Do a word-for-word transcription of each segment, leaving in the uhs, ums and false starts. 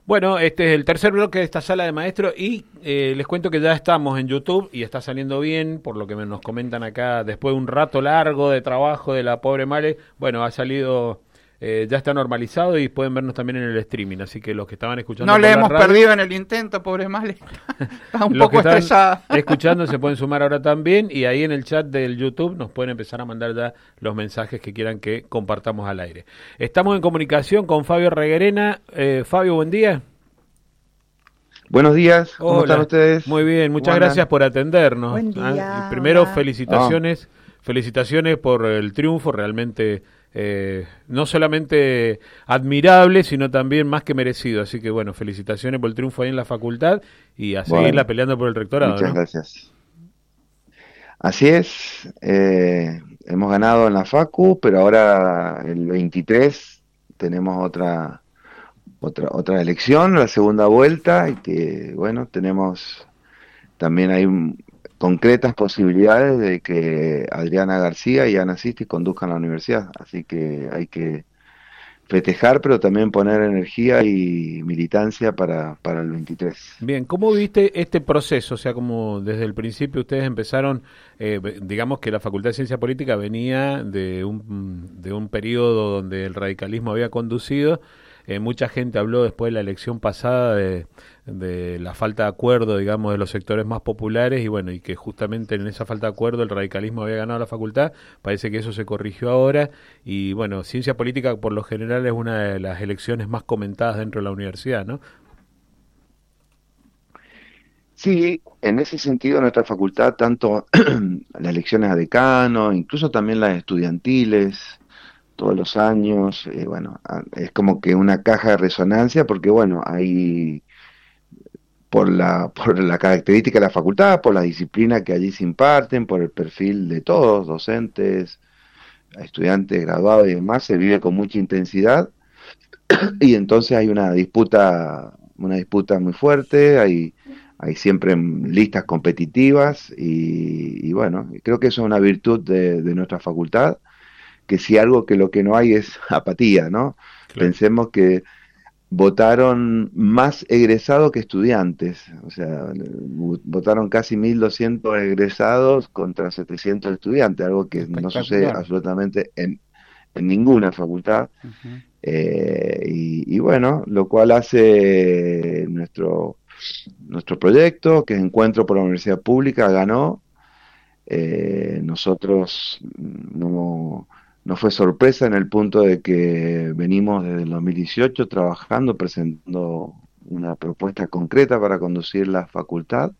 Bueno, este es el tercer bloque de esta sala de maestros y eh, les cuento que ya estamos en YouTube y está saliendo bien, por lo que me- nos comentan acá, después de un rato largo de trabajo de la pobre Male, bueno, ha salido, eh, ya está normalizado y pueden vernos también en el streaming, así que los que estaban escuchando No por le la hemos radio, perdido en el intento, pobre Male. Está un los que poco están estresada. escuchando se pueden sumar ahora también y ahí en el chat del YouTube nos pueden empezar a mandar ya los mensajes que quieran que compartamos al aire. Estamos en comunicación con Fabio Reguerena. Eh, Fabio, buen día. Buenos días, ¿cómo están Hola, ustedes? muy bien, ¿Cómo muchas andan? gracias por atendernos. Buen Ah, día, y primero, hola. felicitaciones, felicitaciones por el triunfo, realmente eh, no solamente admirable, sino también más que merecido. Así que bueno, felicitaciones por el triunfo ahí en la facultad y a Bueno, seguirla peleando por el rectorado, muchas ¿no? gracias. Así es, eh, hemos ganado en la Facu, pero ahora el veintitrés tenemos otra, otra, otra elección, la segunda vuelta, y que bueno, tenemos también hay un- concretas posibilidades de que Adriana García y Ana Sisti conduzcan la universidad, así que hay que festejar, pero también poner energía y militancia para, para el veintitrés. Bien, ¿cómo viste este proceso? O sea, como desde el principio ustedes empezaron, eh, ve- digamos que la Facultad de Ciencia Política venía de un, de un periodo donde el radicalismo había conducido. Eh, mucha gente habló después de la elección pasada de, de la falta de acuerdo, digamos, de los sectores más populares y bueno, y que justamente en esa falta de acuerdo el radicalismo había ganado la facultad. Parece que eso se corrigió ahora y bueno, Ciencia Política por lo general es una de las elecciones más comentadas dentro de la universidad, ¿no? Sí, en ese sentido nuestra facultad, tanto las elecciones a decano, incluso también las estudiantiles, todos los años, eh, bueno, a- es como que una caja de resonancia porque bueno, hay por la, por la característica de la facultad, por la disciplina que allí se imparten, por el perfil de todos, docentes, estudiantes, graduados y demás, se vive con mucha intensidad y entonces hay una disputa, una disputa muy fuerte, hay, hay siempre listas competitivas y, y bueno, creo que eso es una virtud de, de nuestra facultad, que si algo que lo que no hay es apatía, ¿no? Claro. Pensemos que votaron más egresados que estudiantes, o sea, votaron casi mil doscientos egresados contra setecientos estudiantes, algo que no sucede Espectacular. absolutamente en, en ninguna facultad. Ujú. Eh, y, y bueno, lo cual hace nuestro, nuestro proyecto, que es Encuentro por la Universidad Pública, ganó. Eh, nosotros no, no fue sorpresa en el punto de que venimos desde el dos mil dieciocho trabajando, presentando una propuesta concreta para conducir la facultad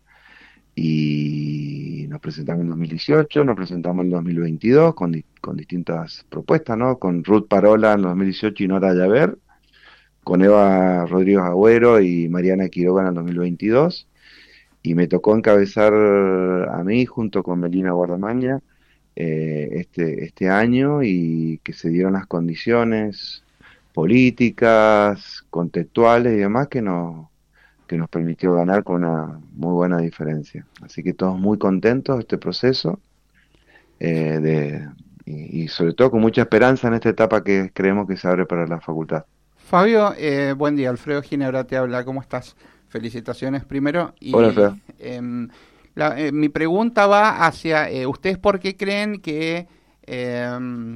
y nos presentamos en dos mil dieciocho, nos presentamos en dos mil veintidós con, di- con distintas propuestas, ¿no? Con Ruth Parola en dos mil dieciocho y Nora Llaver, con Eva Rodríguez Agüero y Mariana Quiroga en el dos mil veintidós, y me tocó encabezar a mí junto con Melina Guardamaña eh, este, este año y que se dieron las condiciones políticas, contextuales y demás que nos, que nos permitió ganar con una muy buena diferencia. Así que todos muy contentos de este proceso eh, de, y, y sobre todo con mucha esperanza en esta etapa que creemos que se abre para la facultad. Fabio, eh, buen día. Alfredo Ginebra te habla. ¿Cómo estás? Felicitaciones primero. Hola, Y Alfredo. em, la- eh, mi pregunta va hacia, eh, ¿ustedes por qué creen que em,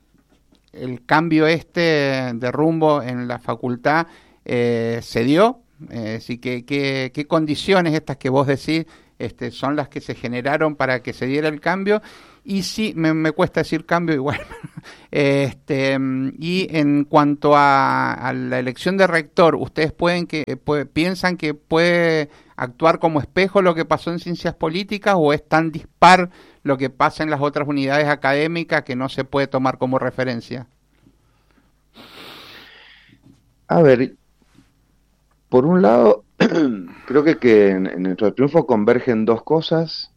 el cambio este de rumbo en la facultad eh, se dio? Eh, sí, que, que- ¿qué condiciones estas que vos decís este, son las que se generaron para que se diera el cambio? Y sí, me, me cuesta decir cambio igual. Este, mm, y en cuanto a, a la elección de rector, ¿ustedes pueden que pue- piensan que puede actuar como espejo lo que pasó en ciencias políticas o es tan dispar lo que pasa en las otras unidades académicas que no se puede tomar como referencia? A ver, por un lado, creo que, que en, en nuestro triunfo convergen dos cosas.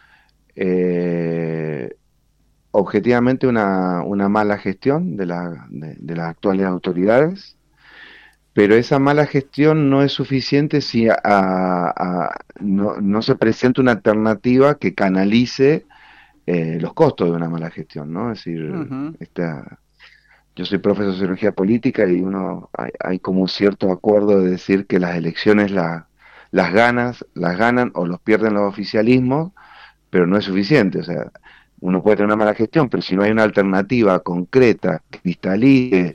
Eh, objetivamente una, una mala gestión de, la, de, de las actuales autoridades, pero esa mala gestión no es suficiente si a, a- no, no se presenta una alternativa que canalice eh, los costos de una mala gestión, ¿no? Es decir, Ujú. esta, yo soy profesor de sociología política y uno hay, hay como un cierto acuerdo de decir que las elecciones la, las ganas, las ganan o los pierden los oficialismos, pero no es suficiente. O sea, uno puede tener una mala gestión, pero si no hay una alternativa concreta, que cristalice,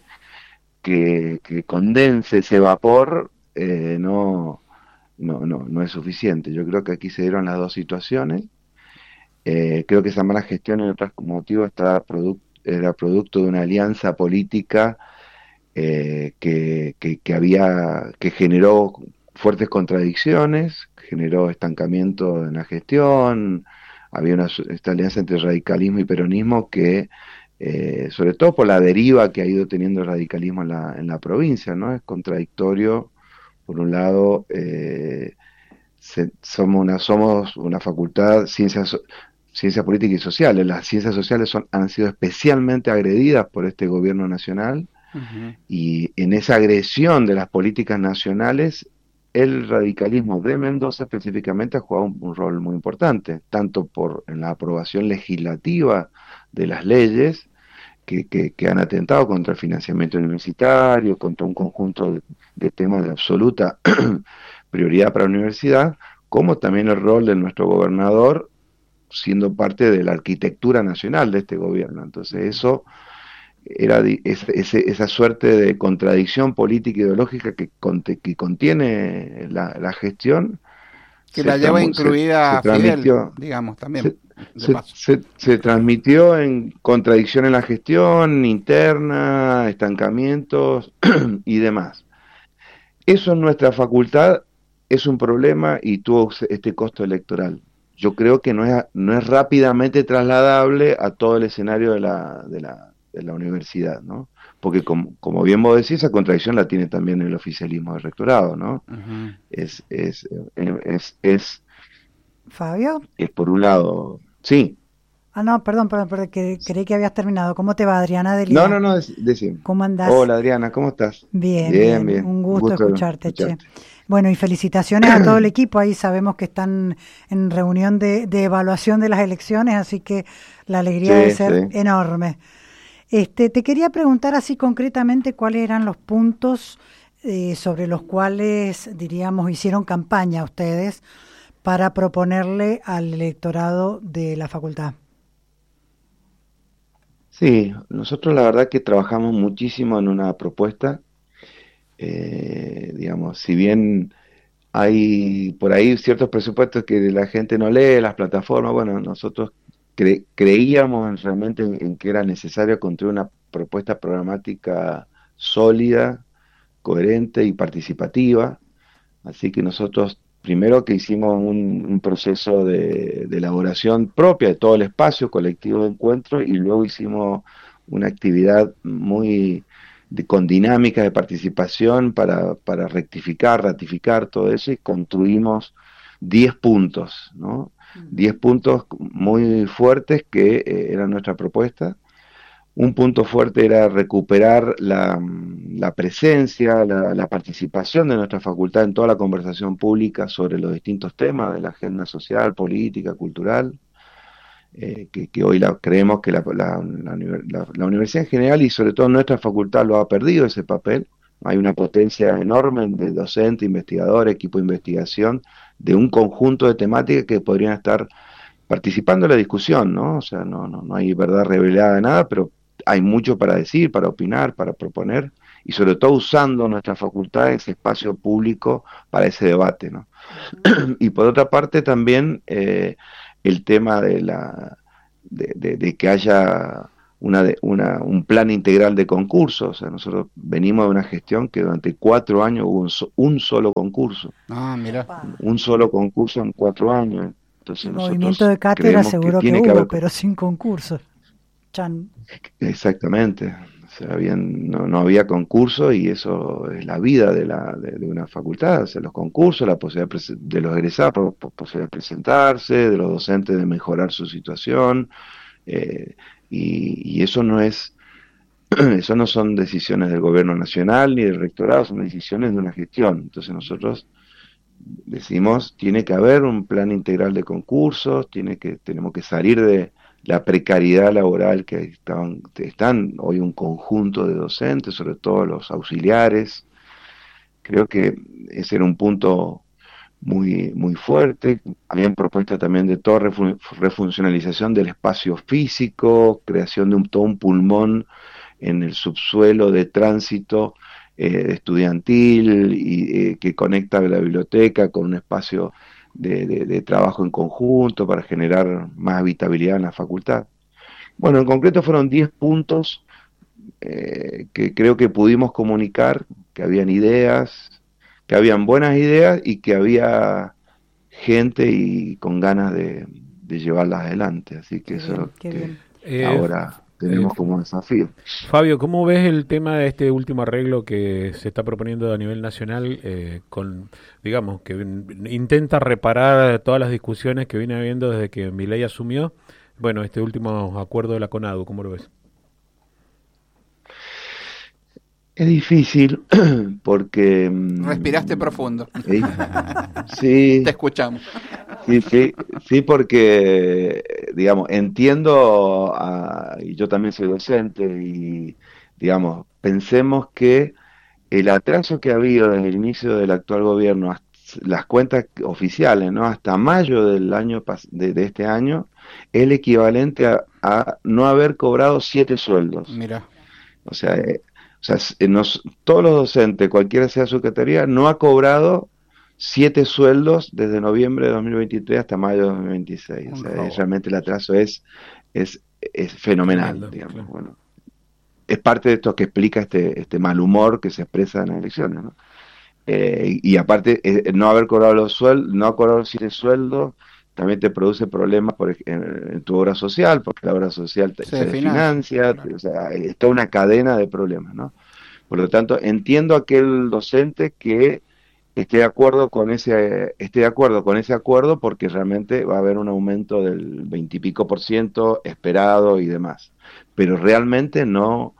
que, que condense ese vapor, eh, no, no, no, no es suficiente. Yo creo que aquí se dieron las dos situaciones. Eh, creo que esa mala gestión, en otros motivos, está produ era producto de una alianza política eh, que, que, que había, que generó fuertes contradicciones, generó estancamiento en la gestión. Había una, esta alianza entre radicalismo y peronismo que, eh, sobre todo por la deriva que ha ido teniendo el radicalismo en la, en la provincia, ¿no? Es contradictorio, por un lado, eh, se, somos, una, somos una facultad, ciencias, ciencias políticas y sociales. Las ciencias sociales son, han sido especialmente agredidas por este gobierno nacional, uh-huh. Y en esa agresión de las políticas nacionales, el radicalismo de Mendoza específicamente ha jugado un, un rol muy importante, tanto por en la aprobación legislativa de las leyes que, que, que han atentado contra el financiamiento universitario, contra un conjunto de, de temas de absoluta prioridad para la universidad, como también el rol de nuestro gobernador siendo parte de la arquitectura nacional de este gobierno. Entonces eso era ese, ese, esa suerte de contradicción política e ideológica que, conte, que contiene la, la gestión, que la lleva incluida se, se Fidel, digamos, también. Se, se, se, se transmitió en contradicción en la gestión interna, estancamientos y demás. Eso en nuestra facultad es un problema y tuvo este costo electoral. Yo creo que no es, no es rápidamente trasladable a todo el escenario de la, de la, de la universidad, ¿no? Porque como, como bien vos decís, esa contradicción la tiene también el oficialismo del rectorado, ¿no? Uh-huh. Es, es, es, es, Fabio. Es por un lado, sí. Ah, no, perdón, perdón, perdón que, creí que habías terminado. ¿Cómo te va, Adriana Delia? No, no, no, decime. ¿Cómo andás? Hola, Adriana, ¿cómo estás? Bien, bien, bien. Un gusto, gusto escucharte, escucharte, che. Bueno, y felicitaciones a todo el equipo. Ahí sabemos que están en reunión de, de evaluación de las elecciones, así que la alegría sí, debe ser sí. enorme. Este, te quería preguntar así concretamente cuáles eran los puntos eh, sobre los cuales, diríamos, hicieron campaña ustedes para proponerle al electorado de la facultad. Sí, nosotros la verdad que trabajamos muchísimo en una propuesta, eh, digamos, si bien hay por ahí ciertos presupuestos que la gente no lee, las plataformas, bueno, nosotros cre creíamos en, realmente en, en que era necesario construir una propuesta programática sólida, coherente y participativa, así que nosotros primero que hicimos un, un proceso de, de elaboración propia de todo el espacio colectivo de encuentro y luego hicimos una actividad muy de, con dinámica de participación para, para rectificar, ratificar todo eso y construimos diez puntos, ¿no? diez puntos muy fuertes que eh, era nuestra propuesta. Un punto fuerte era recuperar la, la presencia, la, la participación de nuestra facultad en toda la conversación pública sobre los distintos temas de la agenda social, política, cultural, eh, que, que hoy la, creemos que la, la, la, la, la universidad en general y sobre todo nuestra facultad lo ha perdido ese papel. Hay una potencia enorme de docentes, investigadores, equipo de investigación, de un conjunto de temáticas que podrían estar participando en la discusión, ¿no? O sea, no, no, no hay verdad revelada de nada, pero hay mucho para decir, para opinar, para proponer, y sobre todo usando nuestra facultad, ese espacio público para ese debate, ¿no? Uh-huh. Y por otra parte también eh, el tema de la de, de, de que haya una, de, una un plan integral de concursos. O sea, nosotros venimos de una gestión que durante cuatro años hubo un, so, un solo concurso. Ah, mira. Un solo concurso en cuatro años. Entonces, el movimiento de cátedra seguro que, que hubo, que haber... pero sin concursos. Chan. Exactamente. O sea, habían, no, no había concurso y eso es la vida de, la, de, de una facultad. O sea, los concursos, la posibilidad de los egresados, la posibilidad de presentarse, de los docentes de mejorar su situación. Eh, y, y eso no es, eso no son decisiones del gobierno nacional ni del rectorado, son decisiones de una gestión. Entonces nosotros decimos, tiene que haber un plan integral de concursos, tiene que, tenemos que salir de la precariedad laboral que estaban, están hoy un conjunto de docentes, sobre todo los auxiliares. Creo que ese era un punto muy, muy fuerte. Habían propuestas también de toda refuncionalización del espacio físico, creación de un, todo un pulmón en el subsuelo de tránsito eh, estudiantil y eh, que conecta la biblioteca con un espacio de, de, de trabajo en conjunto para generar más habitabilidad en la facultad. Bueno, en concreto fueron diez puntos eh, que creo que pudimos comunicar, que habían ideas, que habían buenas ideas y que había gente y con ganas de, de llevarlas adelante. Así que qué eso bien, es lo que eh, ahora tenemos eh, como desafío. Fabio, ¿cómo ves el tema de este último arreglo que se está proponiendo a nivel nacional eh, con, digamos, que intenta reparar todas las discusiones que viene habiendo desde que Milei asumió? Bueno, este último acuerdo de la CONADU, ¿cómo lo ves? Es difícil porque... Respiraste profundo. ¿Sí? Sí. Te escuchamos. Sí, sí, sí, porque, digamos, entiendo, a, y yo también soy docente, y, digamos, pensemos que el atraso que ha habido desde el inicio del actual gobierno, hasta las cuentas oficiales, ¿no? Hasta mayo del año de, de este año, es el equivalente a, a no haber cobrado siete sueldos. Mira. O sea... Eh, O sea, nos, todos los docentes, cualquiera sea su categoría, no ha cobrado siete sueldos desde noviembre de dos mil veintitrés hasta mayo de dos mil veintiséis. O sea, es, realmente el atraso es, es, es fenomenal, Tremendo, digamos. Claro. Bueno, es parte de esto que explica este, este mal humor que se expresa en las elecciones, ¿no? Eh, y, y aparte, eh, no haber cobrado los sueldos, no haber cobrado los siete sueldos, también te produce problemas por, en, en tu obra social, porque la obra social te, se, se financia, claro. O sea, es toda una cadena de problemas, ¿no? Por lo tanto, entiendo a aquel docente que esté de acuerdo con ese, esté de acuerdo con ese acuerdo, porque realmente va a haber un aumento del veintipico por ciento esperado y demás. Pero realmente no,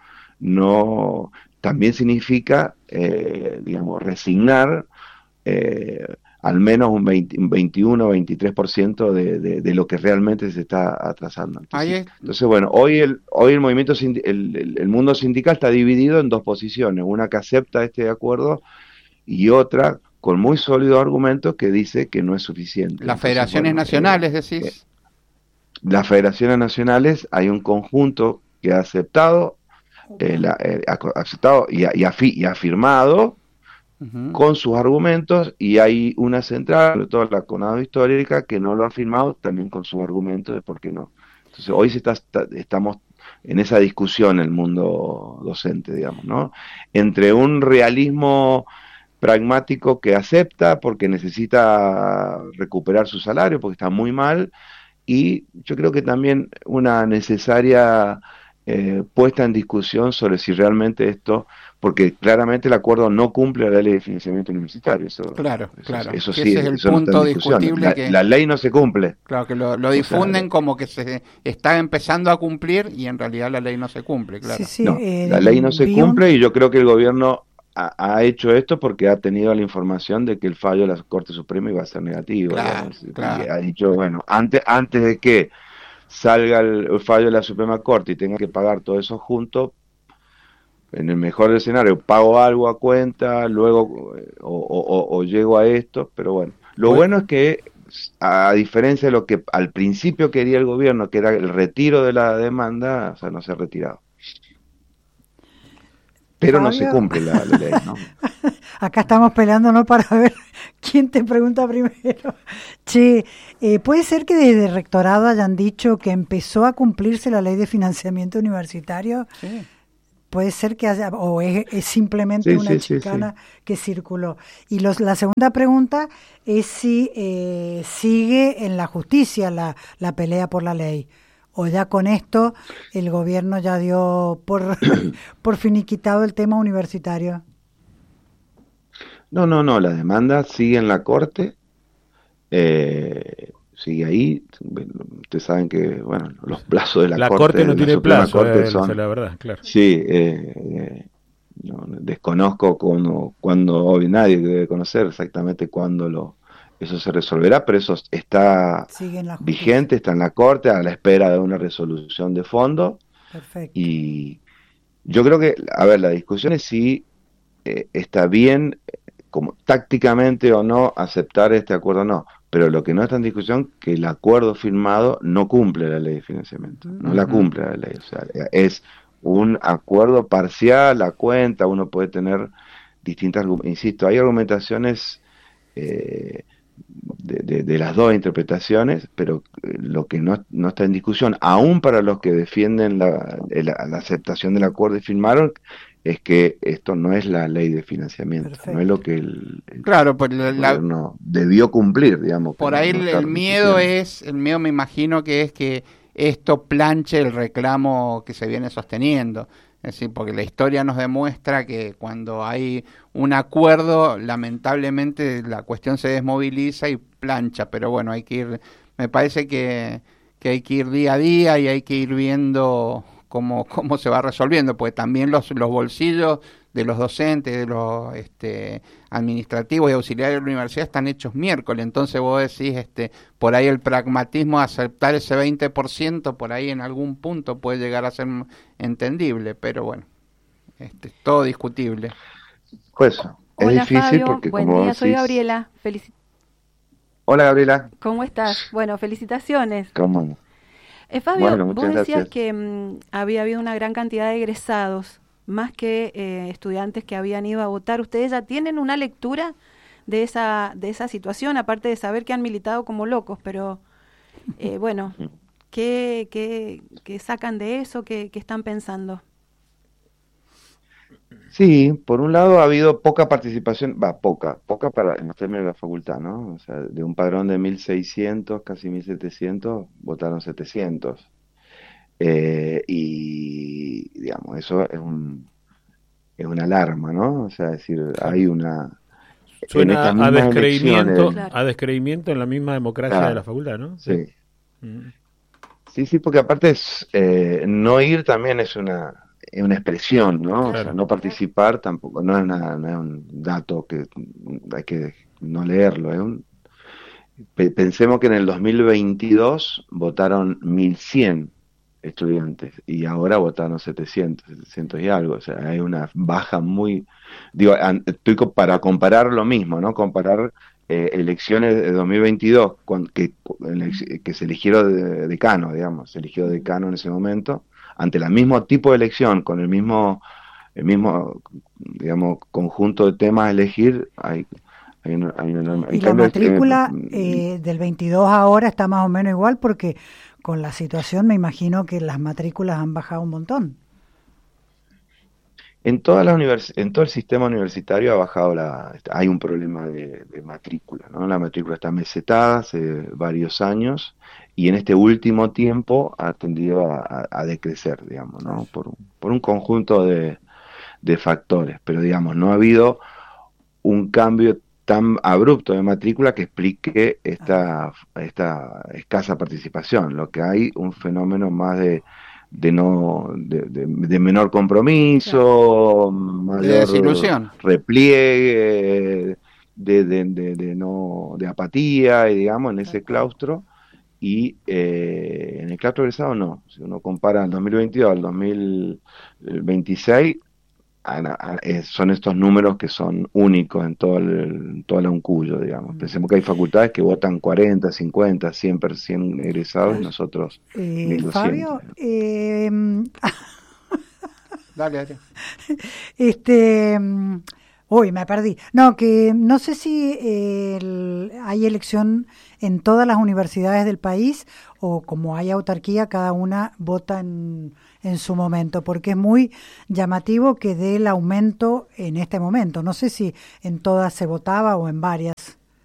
no, también significa, eh, digamos, resignar eh, al menos un, veinte, un veintiuno o veintitrés por ciento de, de, de lo que realmente se está atrasando. Entonces, entonces bueno, hoy el hoy el movimiento el, el, el mundo sindical está dividido en dos posiciones, una que acepta este acuerdo y otra con muy sólido argumento que dice que no es suficiente. Las Entonces, federaciones bueno, nacionales, eh, decís. Eh, las federaciones nacionales, hay un conjunto que ha aceptado, eh, la, eh, ha aceptado y ha, y ha, fi, y ha firmado con sus argumentos, y hay una central, sobre todo la CONADU histórica, que no lo ha firmado también con sus argumentos de por qué no. Entonces hoy se está, está, estamos en esa discusión en el mundo docente, digamos, ¿no? Entre un realismo pragmático que acepta porque necesita recuperar su salario, porque está muy mal, y yo creo que también una necesaria eh, puesta en discusión sobre si realmente esto, porque claramente el acuerdo no cumple la ley de financiamiento universitario. Eso, claro, eso, claro. Eso sí, ese es el eso punto no discutible. La, que, la ley no se cumple. Claro, que lo, lo difunden, o sea, como que se está empezando a cumplir y en realidad la ley no se cumple, claro. Sí, sí, no, eh, la ley no se cumple y yo creo que el gobierno ha, ha hecho esto porque ha tenido la información de que el fallo de la Corte Suprema iba a ser negativo. Claro, claro. Y ha dicho, bueno, antes, antes de que salga el, el fallo de la Suprema Corte y tenga que pagar todo eso junto, en el mejor escenario pago algo a cuenta, luego o, o, o llego a esto, pero bueno, lo bueno. bueno es que a diferencia de lo que al principio quería el gobierno, que era el retiro de la demanda, o sea, no se ha retirado. Pero Fabio, no se cumple la, la ley, ¿no? Acá estamos peleándonos para ver quién te pregunta primero. Che, eh, ¿puede ser que desde el rectorado hayan dicho que empezó a cumplirse la ley de financiamiento universitario? Sí. Puede ser que haya, o es, es simplemente sí, una sí, chicana sí, sí. que circuló. Y los, la segunda pregunta es si eh, sigue en la justicia la, la pelea por la ley, o ya con esto el gobierno ya dio por, por finiquitado el tema universitario. No, no, no, la demanda sigue en la Corte, eh, sigue ahí. Ustedes saben que, bueno, los plazos de la, la Corte... La Corte no tiene plazo, Corte eh, son, la verdad, claro. Sí, eh, eh, no, desconozco cuando, cuando hoy nadie debe conocer exactamente cuándo lo, eso se resolverá, pero eso está vigente, está en la Corte, a la espera de una resolución de fondo. Perfecto. Y yo creo que, a ver, la discusión es si eh, está bien, como tácticamente o no, aceptar este acuerdo o no. Pero lo que no está en discusión que el acuerdo firmado no cumple la ley de financiamiento, no uh-huh. la cumple la ley. O sea, es un acuerdo parcial, a cuenta, uno puede tener distintas, insisto, hay argumentaciones eh, de, de, de las dos interpretaciones, pero lo que no, no está en discusión, aún para los que defienden la, la, la aceptación del acuerdo y firmaron, es que esto no es la ley de financiamiento. Perfecto. No es lo que el, el claro, pues la, gobierno debió cumplir, digamos. Por ahí no el, el miedo es, el miedo me imagino que es que esto planche el reclamo que se viene sosteniendo. Es decir, porque la historia nos demuestra que cuando hay un acuerdo, lamentablemente la cuestión se desmoviliza y plancha, pero bueno, hay que ir, me parece que, que hay que ir día a día y hay que ir viendo cómo, cómo se va resolviendo, porque también los, los bolsillos de los docentes, de los este, administrativos y auxiliares de la universidad están hechos miércoles, entonces vos decís, este, por ahí el pragmatismo de aceptar ese veinte por ciento, por ahí en algún punto puede llegar a ser entendible, pero bueno, este, es todo discutible. Pues es Hola, difícil Fabio, porque buen como día, decís... soy Gabriela. Felici... Hola Gabriela. ¿Cómo estás? Bueno, felicitaciones. ¿Cómo? Eh, Fabio, bueno, vos decías gracias. que mmm, había habido una gran cantidad de egresados, más que eh, estudiantes que habían ido a votar. ¿Ustedes ya tienen una lectura de esa de esa situación, aparte de saber que han militado como locos? Pero, eh, bueno, ¿qué, qué, qué sacan de eso? ¿Qué, qué están pensando? Sí, por un lado ha habido poca participación, va, poca, poca para en los términos de la facultad, ¿no? O sea, de un padrón de mil seiscientos, casi mil setecientos, votaron setecientos. Eh, y, digamos, eso es un es una alarma, ¿no? O sea, es decir, claro. hay una... Suena a descreimiento, claro. a descreimiento en la misma democracia claro. de la facultad, ¿no? Sí. Mm. Sí, sí, porque aparte es, eh, no ir también es una... es una expresión, ¿no? Claro. O sea, no participar tampoco, no es, una, no es un dato que hay que no leerlo, es un... Pensemos que en el dos mil veintidós votaron mil cien estudiantes y ahora votaron setecientos, setecientos y algo, o sea, hay una baja muy... Digo, estoy para comparar lo mismo, ¿no? Comparar eh, elecciones de dos mil veintidós, con, que, que se eligió de, decano, digamos, se eligió decano en ese momento, ante el mismo tipo de elección, con el mismo, el mismo, digamos, conjunto de temas a elegir, hay, hay una, hay una y la matrícula eh, eh, del veintidós ahora está más o menos igual, porque con la situación me imagino que las matrículas han bajado un montón. En todas las univers en todo el sistema universitario ha bajado la, hay un problema de, de matrícula, ¿no? La matrícula está mesetada hace varios años y en este último tiempo ha tendido a, a, a decrecer, digamos, ¿no? Por, por un conjunto de, de factores, pero digamos, no ha habido un cambio tan abrupto de matrícula que explique esta, esta escasa participación. Lo que hay un fenómeno más de de no de, de, de menor compromiso, mayor de desilusión, repliegue, de, de, de, de no de apatía, y digamos en ese claustro. Y eh, en el claustro egresado no, si uno compara el dos mil veintidós al dos mil veintiséis, son estos números que son únicos en todo el, toda la Uncuyo, digamos. Pensemos que hay facultades que votan cuarenta, cincuenta, cien por ciento egresados y nosotros eh, mil doscientos. Fabio, eh, dale, dale. Este, uy, me perdí. No, que no sé si eh, el, hay elección en todas las universidades del país o como hay autarquía, cada una vota en... en su momento, porque es muy llamativo que dé el aumento en este momento. No sé si en todas se votaba o en varias.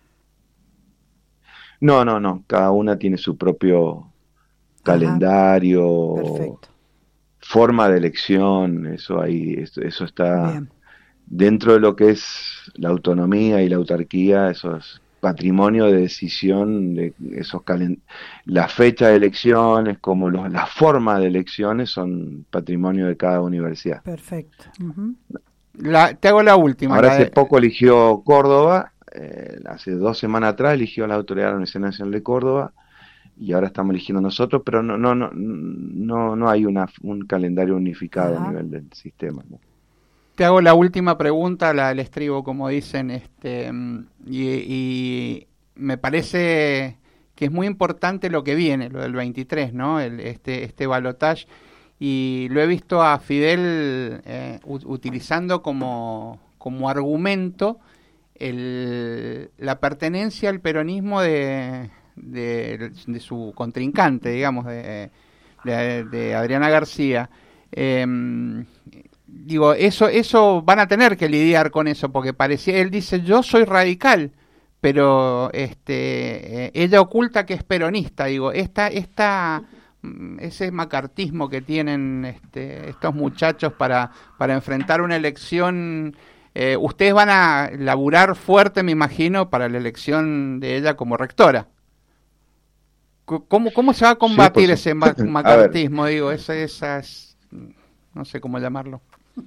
No, no, no. Cada una tiene su propio calendario, perfecto, forma de elección. Eso ahí, eso, eso está bien. Dentro de lo que es la autonomía y la autarquía. Eso es patrimonio de decisión de esos calen la fecha de elecciones como los, la forma de elecciones son patrimonio de cada universidad. Perfecto. Uh-huh. La, te hago la última. Ahora la hace de... poco eligió Córdoba eh, hace dos semanas atrás eligió a la autoridad de la Universidad Nacional de Córdoba y ahora estamos eligiendo nosotros, pero no no no no no hay una un calendario unificado Ajá. a nivel del sistema, ¿no? Te hago la última pregunta, la del estribo, como dicen, este y, y me parece que es muy importante lo que viene, lo del veintitrés, ¿no? El, este este balotaje, y lo he visto a Fidel eh, utilizando como como argumento el, la pertenencia al peronismo de, de, de su contrincante, digamos, de, de, de Adriana García. Eh, digo, eso, eso van a tener que lidiar con eso, porque parecía, él dice, yo soy radical, pero este, eh, ella oculta que es peronista. Digo, esta, esta, ese macartismo que tienen este, estos muchachos para, para enfrentar una elección. Eh, ustedes van a laburar fuerte, me imagino, para la elección de ella como rectora. ¿Cómo, cómo se va a combatir sí, ese ma macartismo? Digo, esa, esas, no sé cómo llamarlo.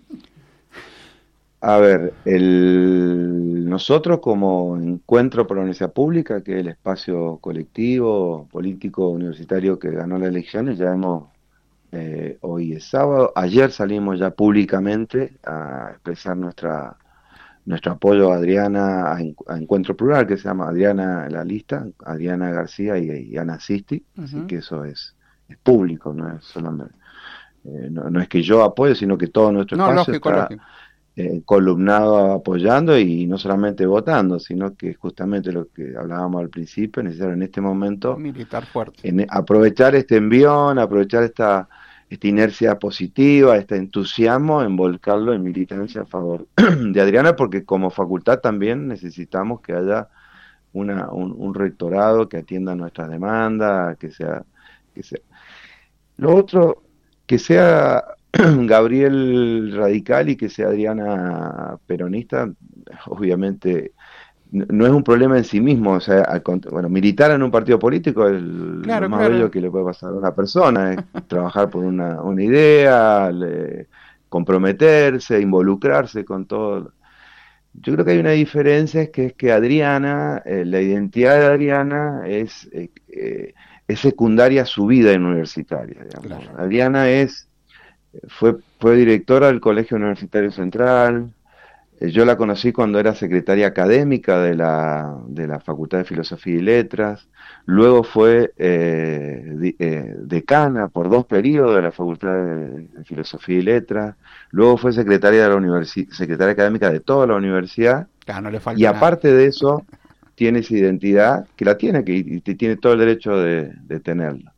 A ver, el, nosotros como Encuentro por la Universidad Pública, que es el espacio colectivo, político, universitario que ganó las elecciones, ya hemos, eh, hoy es sábado, ayer salimos ya públicamente a expresar nuestra nuestro apoyo a Adriana, a, a Encuentro Plural, que se llama Adriana la lista, Adriana García y, y Ana Sisti, uh-huh. Así que eso es, es público, no es solamente, eh, no, no es que yo apoye, sino que todo nuestro no, espacio lógico, está lógico. Eh, columnado apoyando y no solamente votando, sino que justamente lo que hablábamos al principio, es necesario en este momento militar fuerte, en, aprovechar este envión, aprovechar esta esta inercia positiva, este entusiasmo, en volcarlo en militancia a favor de Adriana, porque como facultad también necesitamos que haya una, un, un rectorado que atienda nuestras demandas, que sea, que sea. Lo otro, que sea Gabriel radical y que sea Adriana peronista, obviamente no es un problema en sí mismo, o sea, al, bueno, militar en un partido político es el, claro, lo más claro. bello que le puede pasar a una persona, es trabajar por una, una idea, le, comprometerse, involucrarse con todo. Yo creo que hay una diferencia, es que es que Adriana, eh, la identidad de Adriana es, eh, eh, es secundaria a su vida universitaria, digamos. Claro. Adriana es, fue, fue directora del Colegio Universitario Central. Yo la conocí cuando era secretaria académica de la, de la Facultad de Filosofía y Letras, luego fue eh, de, eh, decana por dos periodos de la Facultad de, de Filosofía y Letras, luego fue secretaria de la universi secretaria académica de toda la universidad, ah, no le falta y aparte nada. De eso, tiene esa identidad, que la tiene, que y tiene todo el derecho de, de tenerla.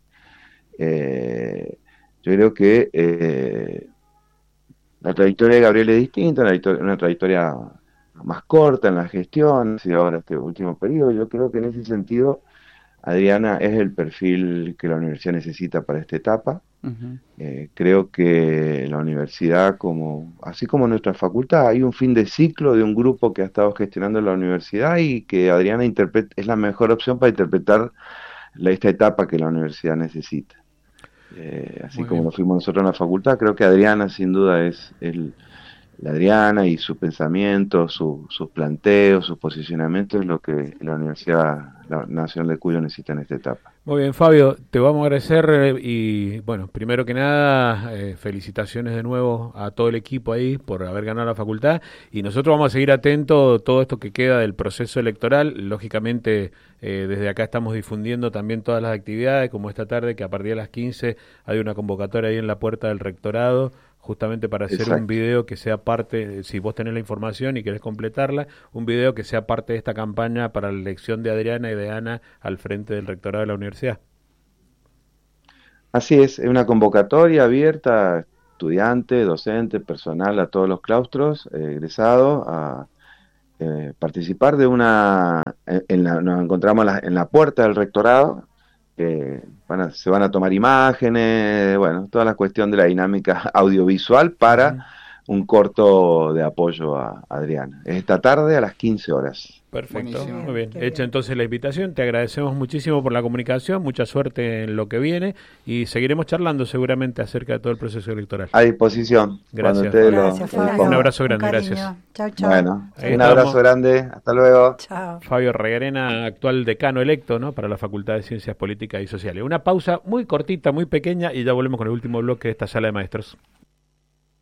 Eh, yo creo que... Eh, La trayectoria de Gabriel es distinta, una, una trayectoria más corta en la gestión, y ahora este último periodo. Yo creo que en ese sentido Adriana es el perfil que la universidad necesita para esta etapa. Uh-huh. eh, creo que la universidad, como así como nuestra facultad, hay un fin de ciclo de un grupo que ha estado gestionando la universidad y que Adriana interpreta, es la mejor opción para interpretar la, esta etapa que la universidad necesita. Eh, así Muy como bien. Lo fuimos nosotros en la facultad, creo que Adriana sin duda es el, la Adriana y su pensamiento, su, sus planteos, sus posicionamientos es lo que la Universidad la Nacional de Cuyo necesita en esta etapa. Muy bien, Fabio, te vamos a agradecer y bueno, primero que nada, eh, felicitaciones de nuevo a todo el equipo ahí por haber ganado la facultad y nosotros vamos a seguir atentos todo esto que queda del proceso electoral. Lógicamente, eh, desde acá estamos difundiendo también todas las actividades, como esta tarde que a partir de las quince hay una convocatoria ahí en la puerta del rectorado, justamente para hacer Exacto. un video que sea parte, si vos tenés la información y querés completarla, un video que sea parte de esta campaña para la elección de Adriana y de Ana al frente del rectorado de la universidad. Así es, es una convocatoria abierta a estudiantes, docentes, personal, a todos los claustros, eh, egresados, a eh, participar de una, en, en la, nos encontramos en la, en la puerta del rectorado, que van a, se van a tomar imágenes, bueno, toda la cuestión de la dinámica audiovisual para uh-huh. un corto de apoyo a Adriana. Es esta tarde a las quince horas. Perfecto, Buenísimo. muy bien. Qué Hecha bien. entonces la invitación, te agradecemos muchísimo por la comunicación, mucha suerte en lo que viene y seguiremos charlando seguramente acerca de todo el proceso electoral. A disposición. Gracias. Cuando ustedes lo- Gracias, lo Fabio. dispongan. Un abrazo Un grande, cariño. gracias. Chau, chau. Bueno, Ahí un estamos. abrazo grande. Hasta luego. Chao. Fabio Reguerena, actual decano electo, ¿no?, para la Facultad de Ciencias Políticas y Sociales. Una pausa muy cortita, muy pequeña y ya volvemos con el último bloque de esta sala de maestros.